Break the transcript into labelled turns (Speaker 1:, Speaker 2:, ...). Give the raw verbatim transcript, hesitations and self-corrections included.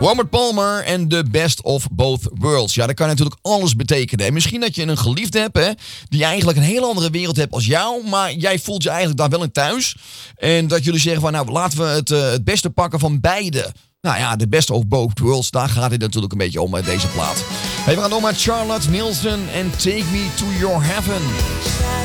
Speaker 1: Robert Palmer en The Best of Both Worlds. Ja, dat kan natuurlijk alles betekenen. En misschien dat je een geliefde hebt, hè, die eigenlijk een hele andere wereld hebt als jou, maar jij voelt je eigenlijk daar wel in thuis. En dat jullie zeggen van, nou, laten we het, uh, het beste pakken van beide. Nou ja, The Best of Both Worlds, daar gaat het natuurlijk een beetje om met deze plaat. Hey, we gaan door met Charlotte Nielsen en Take Me to Your Heaven.